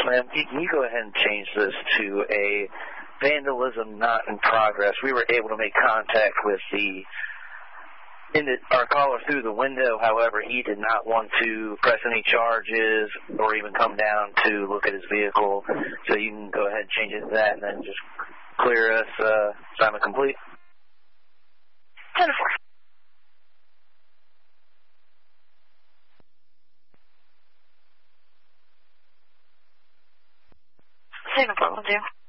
Ma'am, can you go ahead and change this to a vandalism not in progress? We were able to make contact with our caller through the window. However, he did not want to press any charges or even come down to look at his vehicle. So you can go ahead and change it to that and then just clear us. Assignment complete. 10-4. Signal 412.